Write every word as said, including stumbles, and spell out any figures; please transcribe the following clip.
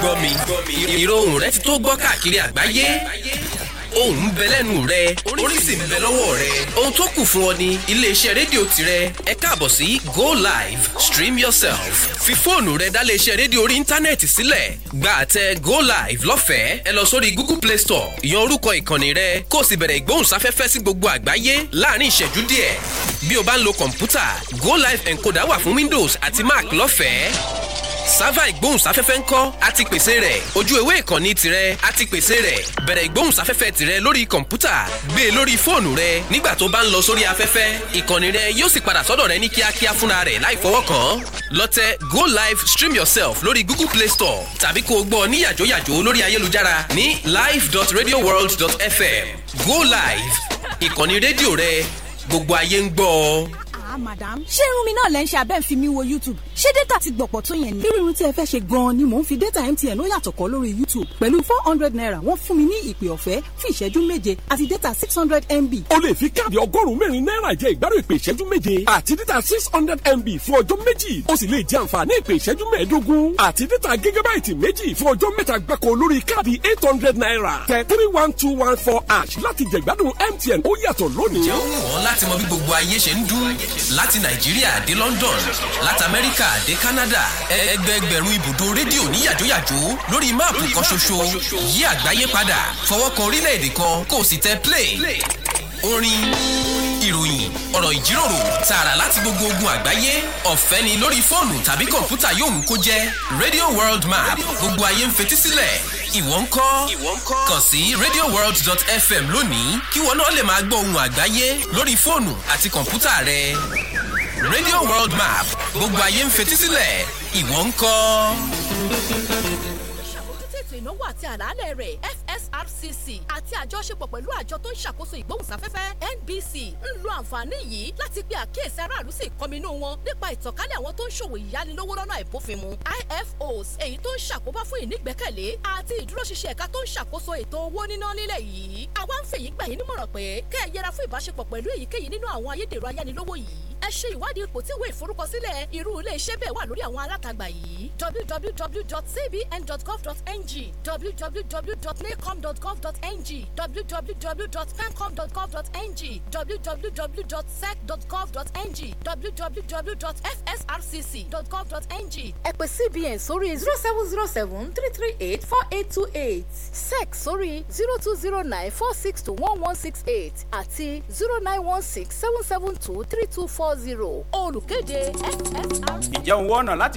gbọ́ mi ìró ohùn rẹ ti tó gbọ́ káàkiri àgbáyé ohùn ń bẹ lẹ́nu rẹ orí sì ń bẹ lọ́wọ́ rẹ ohun tó kù fún ọ ní iléeṣẹ́ rédíò tirẹ̀ ẹ káàbọ̀ sí Go Live Stream Yourself fi fóònù rẹ dá iléeṣẹ́ rédíò orí íńtánẹ́ẹ̀tì sílẹ̀ gba àtẹ Go Live lọ́fẹ̀ẹ́ ẹ lọ sórí Google Play Store yan orúkọ ìkànnì rẹ kó o sì bẹ̀rẹ̀ ìgbóhùnsáfẹ́fẹ́ sí gbogbo àgbáyé láàrin ìṣẹ́jú díẹ̀ bí o bá ń lo kọ̀ǹpútà Go Live encoder wà fún Windows àti Mac lọ́fẹ̀ẹ́ sáfà ìgbóhùnsáfẹ́fẹ́ ńkọ́ a ti pèsè rẹ̀ ojú ewé ìkànnì tirẹ̀ a ti pèsè rẹ̀ bẹ̀rẹ̀ ìgbóhùnsáfẹ́fẹ́ tirẹ̀ lórí kọ̀ǹpútà gbé e lórí fóònù rẹ nígbà tó bá ń lọ sórí afẹ́fẹ́ ìkànnì rẹ yóò sì padà sọ́dọ̀ rẹ ní kíákíá fúnra rẹ̀ láì fọwọ́ kàn án lọ tẹ Go Live Stream Yourself lórí Google Play Store tàbí kó o gbọ́ ní yàjóyàjó lórí ayélujára ní live dot radio world dot f m Go Live ìkànnì rédíò rẹ gbogbo ayé ń gbọ́ ọ. Ah, madam, ṣé irun mi náà lẹ́ ń ṣe abẹ́ ń fi mi wo YouTube? Ṣé data ti gbọ̀pọ̀ tó yẹn ni? Irú irun tí ẹ fẹ́ ṣe gan-an ni mò ń fi data M T N ó yàtọ̀ kọ́ lórí YouTube. Pẹ̀lú four hundred naira wọ́n fún mi ní ìpè ọ̀fẹ́ fún ìṣẹ́jú méje àti data six hundred megabytes. O lè fi káàdì ọgọ́rùn-ún mẹ́rin náírà jẹ ìgbádùn ìpè ìṣẹ́jú méje àti data six hundred megabytes fún ọjọ́ méjì. O sì lè jẹ àǹfààní ìpè ìṣẹ́jú mẹ́ẹ̀ẹ́dógún àti data gigabyte méjì fún ọjọ́ mẹ́ta gbáko lórí káàdì eight hundred naira. Tẹ three one two one four hash láti jẹ ìgbádùn M T N ó yàtọ̀ lónìí. Jẹ́ ó wù ọ́ láti mọ bí gbogbo ayé ṣe ń dún láti Nàìjíríà dé London láti Amẹ́ríkà dé Canada ẹgbẹẹgbẹ̀rún ibùdó rédíò ní yàjóyàjó lórí máàpù kan ṣoṣo yí àgbáyé padà fọwọ́ kan orílẹ̀-èdè kan kó o sì tẹ play orin ìròyìn ọ̀rọ̀ ìjíròrò tààrà láti gbogbo ogun àgbáyé ọ̀fẹ́ ni lórí fóònù tàbí kọ̀ǹpútà yóò mú kó jẹ́ Radio World Map gbogbo ayé ń fetí sílẹ̀ ìwọ ńkọ́ kàn sí radio world dot f m lónìí kí wọn náà lè máa gbọ́ ohun àgbáyé lórí fóònù àti kọ̀ǹpútà rẹ Radio World Map gbogbo ayé ń fetí sílẹ̀ ìwọ ńkọ́. ètò ìnáwó àti àlàálẹ̀ rẹ̀ F S R C C àti àjọṣepọ̀ pẹ̀lú àjọ tó ń ṣàkóso ìgbóhùnsáfẹ́fẹ́ N B C ń lo àǹfààní yìí láti pe àkíyèsí aráàlú sí ìkọminú wọn nípa ìtànkálẹ̀ àwọn tó ń ṣòwò ìyánilówó lọ́nà àìbófinmu I F Os èyí tó ń ṣàkóbá fún ìnígbẹ́kẹ̀lé àti ìdúróṣinṣin ẹ̀ka tó ń ṣàkóso ètò owó níná nílẹ̀ yìí àwa ń fèyí gbà yín nímọ̀ràn pé kẹ́ ẹ yẹra fún ìbáṣepọ̀ pẹ̀lú èyíkéyìí nínú àwọn ayédèrú ayánilówó yìí ẹ ṣe ìwádìí ipò tí ìwé ìforúkọsílẹ̀ irú ilé iṣẹ́ bẹ́ẹ̀ wà lórí àwọn alátagbà yìí w w w dot c b n dot gov dot n g w w w dot nacom dot gov dot n g w w w dot pencom dot gov dot n g w w w dot sec dot gov dot n g w w w dot f s r c c dot gov dot n g. ẹ pè C B N sórí zero seven zero seven three three eight four eight two eight sec sórí zero two zero nine four six two one one six eight àti zero nine one six seven seven two three two four zero olùkéde F S R C. Ìjẹun wọ́nà láti